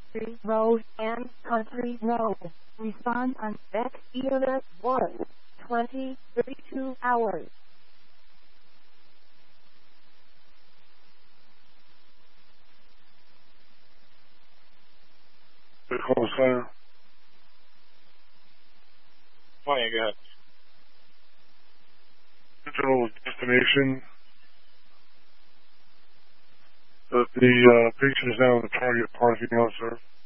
Country Road and Country Road. Respond on Beck Unit 1, 2032 hours. Call center. Oh, yeah, go ahead. General destination. The patient is now in the target parking lot, sir.